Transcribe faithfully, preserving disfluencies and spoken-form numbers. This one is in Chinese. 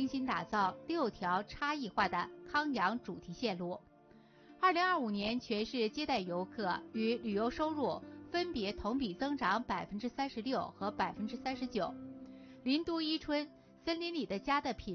新打造六条差异化的康养主题线路。二零二五年全市接待游客与旅游收入分别同比增长百分之三十六和百分之三十九。林都伊春森林里的家的品